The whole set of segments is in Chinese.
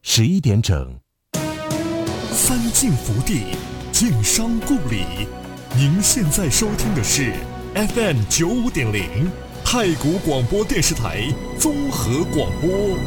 11点整。 三晋福地，晋商故里。您现在收听的是 FM 95.0太谷广播电视台综合广播。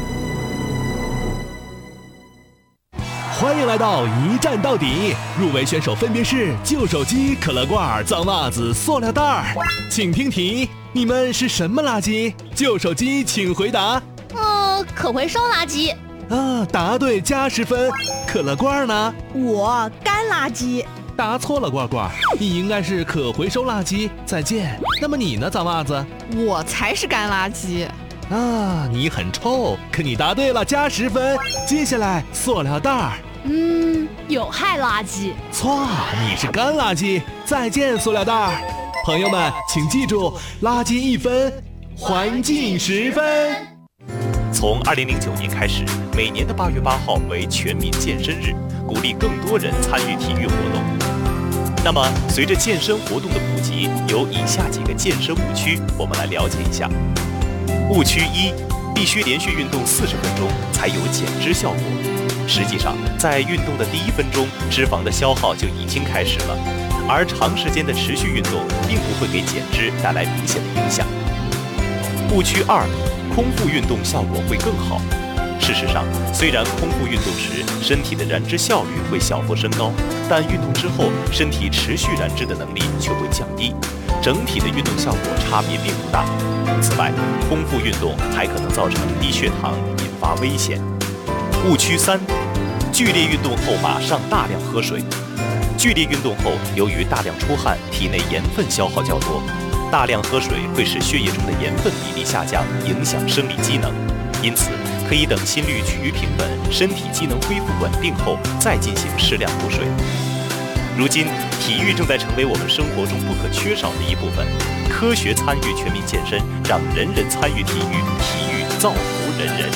欢迎来到一站到底，入围选手分别是旧手机、可乐罐、脏袜子、塑料袋。请听题，你们是什么垃圾？旧手机请回答。 可回收垃圾。 答对加10分。可乐罐呢？ 我干垃圾。 答错了，罐罐，你应该是可回收垃圾。再见。那么你呢，脏袜子？ 我才是干垃圾。 你很臭，可你答对了，加10分。接下来，塑料袋。 有害垃圾。 错，你是干垃圾。再见，塑料袋。朋友们，请记住，垃圾1分，环境10分。 从2009年开始，每年的8月8号为全民健身日，鼓励更多人参与体育活动。那么，随着健身活动的普及，有以下几个健身误区，我们来了解一下。误区1：必须连续运动40分钟才有减脂效果。实际上，在运动的第1分钟，脂肪的消耗就已经开始了，而长时间的持续运动并不会给减脂带来明显的影响。误区2：空腹运动效果会更好。事实上，虽然空腹运动时身体的燃脂效率会小幅升高，但运动之后身体持续燃脂的能力却会降低，整体的运动效果差别并不大。此外，空腹运动还可能造成低血糖，引发危险。误区3：剧烈运动后马上大量喝水。剧烈运动后，由于大量出汗，体内盐分消耗较多，大量喝水会使血液中的盐分比例下降，影响生理机能。因此，可以等心率趋于平稳，身体机能恢复稳定后，再进行适量补水。如今，体育正在成为我们生活中不可缺少的一部分。科学参与全民健身，让人人参与体育，体育造福人人。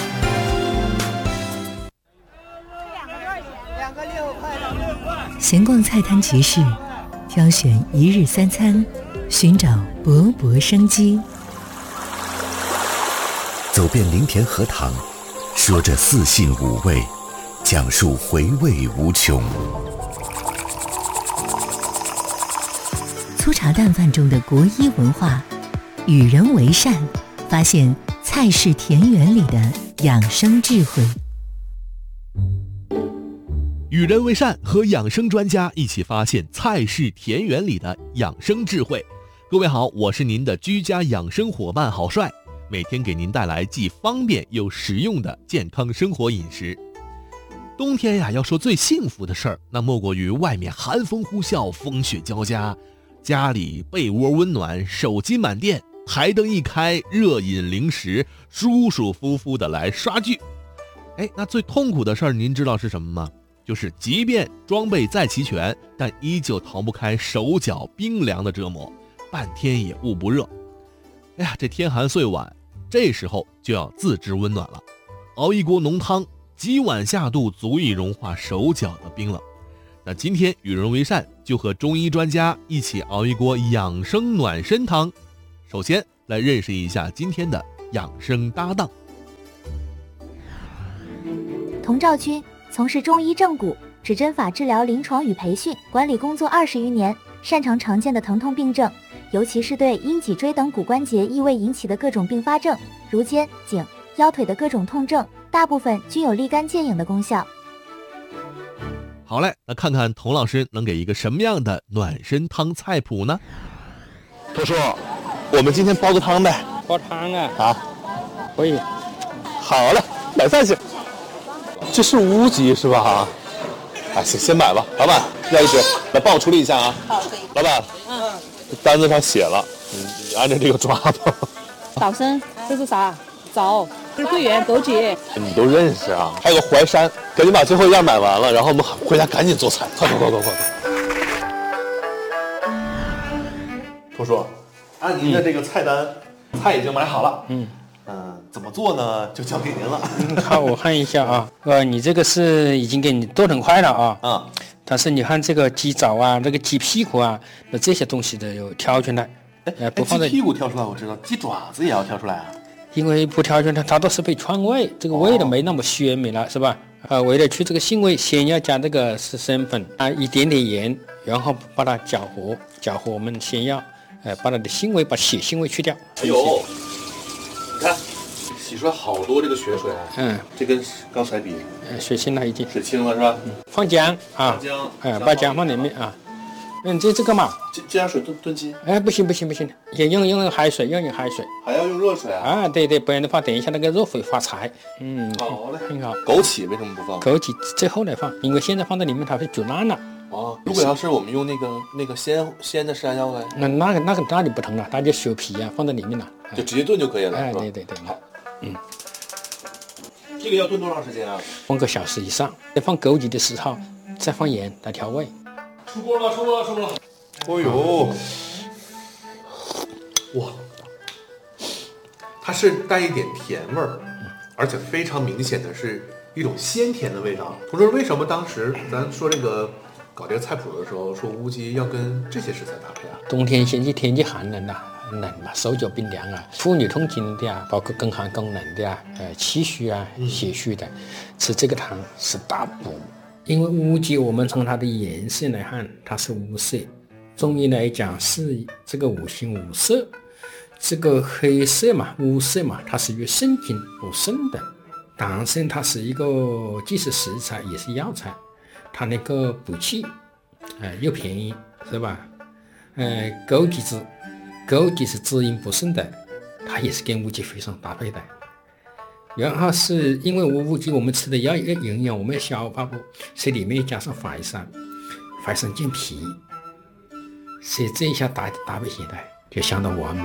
闲逛菜摊集市，挑选一日3餐，寻找勃勃生机。 走遍林田荷塘，说着4性5味，讲述回味无穷。 粗茶淡饭中的国医文化，与人为善，发现菜式田园里的养生智慧。 与人为善和养生专家一起发现菜式田园里的养生智慧。各位好，我是您的居家养生伙伴郝帅，每天给您带来既方便又实用的健康生活饮食。冬天呀，要说最幸福的事儿，那莫过于外面寒风呼啸，风雪交加，家里被窝温暖，手机满电，台灯一开，热饮零食，舒舒服服的来刷剧。那最痛苦的事儿您知道是什么吗？就是即便装备再齐全，但依旧逃不开手脚冰凉的折磨，半天也捂不热。这天寒岁晚，这时候就要自制温暖了。熬一锅浓汤，几碗下肚，足以融化手脚的冰冷。那今天与人为善，就和中医专家一起熬一锅养生暖身汤。首先来认识一下今天的养生搭档。 童兆军从事中医正骨、指针法治疗临床与培训管理工作20余年，擅长常见的疼痛病症，尤其是对阴脊椎等骨关节异位引起的各种并发症，如肩、颈、腰腿的各种痛症，大部分均有立竿见影的功效。 好嘞，那看看童老师能给一个什么样的暖身汤菜谱呢？ 童叔，我们今天煲个汤呗。 煲汤啊？ 好， 可以。 好了，买饭去。这是乌鸡是吧？先买吧。老板，要一只，来帮我处理一下啊。好，可以。老板，单子上写了，你按照这个抓吧。 早生，这是啥？枣，这是桂圆、枸杞。 你都认识啊？还有个淮山，赶紧把最后一样买完了，然后我们回家赶紧做菜，快！童叔，按您的这个菜单，菜已经买好了。怎么做呢？就交给您了。 好，我看一下啊。你这个是已经给你剁很快了啊。但是你看这个鸡爪啊，这个鸡屁股啊，那这些东西的有挑出来。 不放在鸡屁股挑出来，我知道，鸡爪子也要挑出来啊。 因为不调全它都是被川味，这个味道没那么鲜美了，是吧？为了去这个腥味，先要加这个是生粉啊，一点点盐，然后把它搅和，我们先要把它的腥味，把血腥味去掉。 哎呦，你看洗出来好多这个血水啊！这跟刚才比， 水清了已经， 水清了是吧？ 放姜啊，把姜放里面啊。这个嘛， 这样水炖鸡？ 不行，也用海水， 还要用热水啊？ 啊，对，不然的话，等一下那个肉会发柴。 好嘞， 很好。 枸杞为什么不放？ 枸杞最后来放，因为现在放在里面它会煮烂了。 如果要是我们用那个鲜的山药呢？ 那就不同了，那就削皮啊，放在里面了， 就直接炖就可以了。 对。 好，这个要炖多长时间啊？ 放个小时以上，再放枸杞的时候，再放盐来调味。 出锅了！哦呦，哇，它是带一点甜味儿，而且非常明显的是一种鲜甜的味道。同时，为什么当时咱说这个搞这个菜谱的时候说乌鸡要跟这些食材搭配啊？ 冬天天气寒冷啊，冷嘛，手脚冰凉啊，妇女痛经的啊，包括宫寒宫冷的啊，气虚啊、血虚的，吃这个汤是大补。因为乌鸡，我们从它的颜色来看，它是无色。中医来讲是这个五行五色，这个黑色嘛、乌色嘛，它是与肾经补肾的。党参它是一个既是食材也是药材，它那个补气，又便宜，是吧？枸杞是滋阴补肾的，它也是跟乌鸡非常搭配的。然后是因为乌鸡我们吃的要营养，我们消化不，所以里面加上淮山健脾，所以这一下搭配起来就相当完美。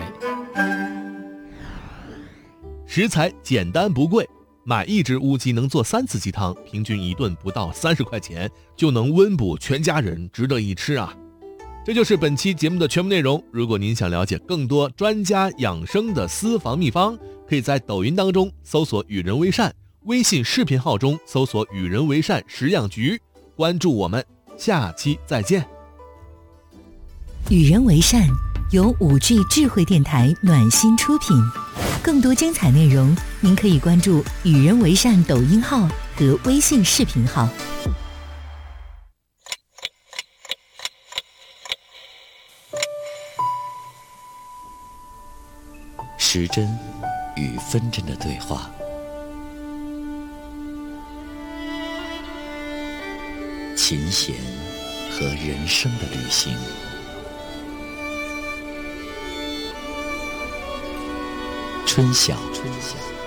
食材简单不贵，买一只乌鸡能做3次鸡汤，平均一顿不到30块钱，就能温补全家人，值得一吃啊！这就是本期节目的全部内容。如果您想了解更多专家养生的私房秘方，可以在抖音当中搜索与人为善，微信视频号中搜索与人为善食养局，关注我们，下期再见。 与人为善由5G 智慧电台暖心出品，更多精彩内容您可以关注与人为善抖音号和微信视频号。 时针与分针的对话，琴弦和人生的旅行，春晓。